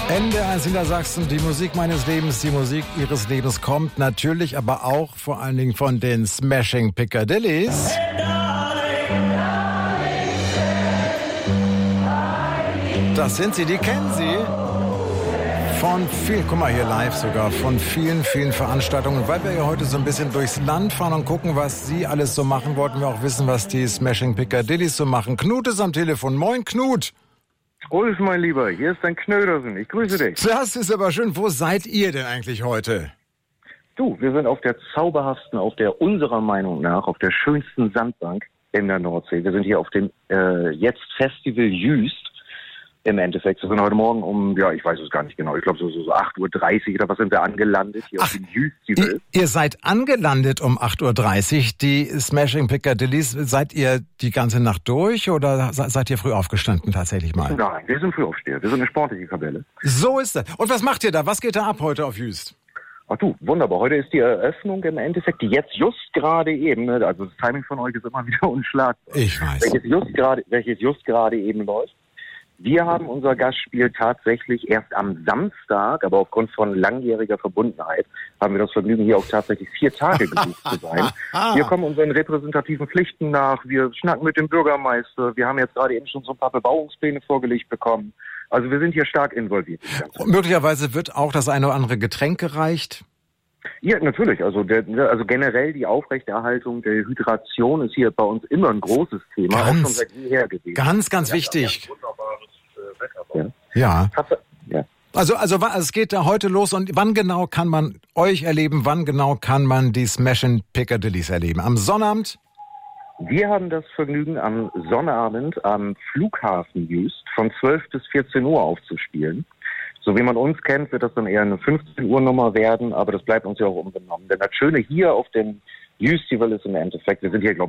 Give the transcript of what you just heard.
NDR Niedersachsen, die Musik meines Lebens, die Musik Ihres Lebens kommt natürlich, aber auch vor allen Dingen von den Smashing Piccadillys. Das sind sie, die kennen Sie. Guck mal hier live sogar, von vielen, vielen Veranstaltungen. Und weil wir ja heute so ein bisschen durchs Land fahren und gucken, was Sie alles so machen, wollten wir auch wissen, was die Smashing Piccadillys so machen. Knut ist am Telefon. Moin, Knut. Ulf, mein Lieber, hier ist dein Knödersen. Ich grüße dich. Das ist aber schön. Wo seid ihr denn eigentlich heute? Du, wir sind auf der zauberhaften, unserer Meinung nach, auf der schönsten Sandbank in der Nordsee. Wir sind hier auf dem jetzt Festival Jüst. Im Endeffekt, wir sind heute Morgen ich weiß es gar nicht genau, ich glaube so 8.30 Uhr oder was sind wir angelandet hier auf dem Jüst. Ihr seid angelandet um 8.30 Uhr, die Smashing Piccadillys. Seid ihr die ganze Nacht durch oder seid ihr früh aufgestanden tatsächlich mal? Nein, wir sind Frühaufsteher, wir sind eine sportliche Kapelle. So ist es. Und was macht ihr da? Was geht da ab heute auf Jüst? Ach du, wunderbar. Heute ist die Eröffnung im Endeffekt, die jetzt just gerade eben, also das Timing von euch ist immer wieder unschlagbar. Ich weiß. Welches just gerade eben läuft. Wir haben unser Gastspiel tatsächlich erst am Samstag, aber aufgrund von langjähriger Verbundenheit haben wir das Vergnügen, hier auch tatsächlich 4 Tage gebucht zu sein. Wir kommen unseren repräsentativen Pflichten nach, wir schnacken mit dem Bürgermeister, wir haben jetzt gerade eben schon so ein paar Bebauungspläne vorgelegt bekommen. Also wir sind hier stark involviert. Und möglicherweise wird auch das eine oder andere Getränk gereicht? Ja, natürlich. Also generell die Aufrechterhaltung der Hydration ist hier bei uns immer ein großes Thema, auch schon seit jeher gewesen. Ganz wichtig. Wunderbares Wetter. Ja. Ja. Also es geht da heute los und wann genau kann man euch erleben? Wann genau kann man die Smashing Piccadillys erleben? Am Sonnabend? Wir haben das Vergnügen, am Sonnabend am Flughafen Jüst von 12 bis 14 Uhr aufzuspielen. So wie man uns kennt, wird das dann eher eine 15 Uhr Nummer werden, aber das bleibt uns ja auch unbenommen. Denn das Schöne hier auf dem Jüstival ist im Endeffekt, wir sind hier, glaube ich,